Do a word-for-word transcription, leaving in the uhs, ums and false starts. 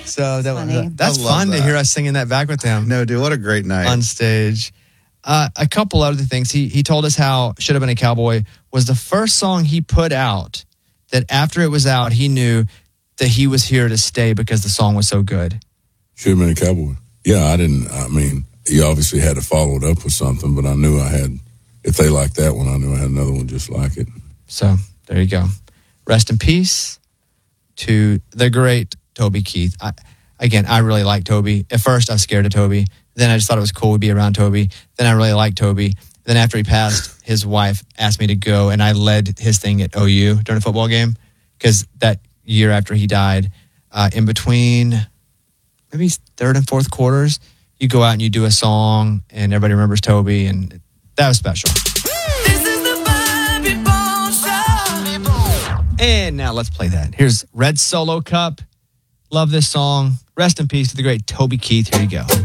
So that was, Funny. that's I love fun that. to hear us singing that back with him No, dude, what a great night. on stage. Uh, a couple other things. He he told us how Should Have Been a Cowboy was the first song he put out that after it was out, he knew that he was here to stay because the song was so good. Should have been a cowboy. Yeah, I didn't, I mean, you obviously had to follow it up with something, but I knew I had, if they liked that one, I knew I had another one just like it. So there you go. Rest in peace to the great Toby Keith. I, again, I really like Toby. At first, I was scared of Toby. Then I just thought it was cool to be around Toby. Then I really liked Toby. Then after he passed, his wife asked me to go, and I led his thing at O U during a football game because that year after he died, uh, in between maybe third and fourth quarters, you go out and you do a song, and everybody remembers Toby, and that was special. This is the Bobby Bones Show. And now let's play that. Here's Red Solo Cup. Love this song. Rest in peace to the great Toby Keith. Here you go.